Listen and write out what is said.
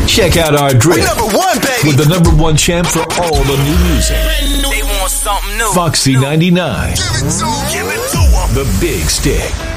Check out our drip. We're number one, baby. With the number one champ for all the new music. They want something new. Foxy 99. Give it to 'em. The Big Stick.